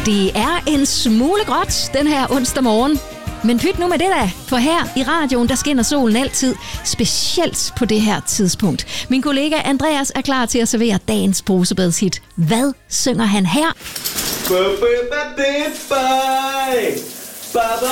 Det er en smule gråt den her onsdag morgen. Men pyt nu med det da, for her i radioen, der skinner solen altid, specielt på det her tidspunkt. Min kollega Andreas er klar til at servere dagens brusebadshit. Hvad synger han her?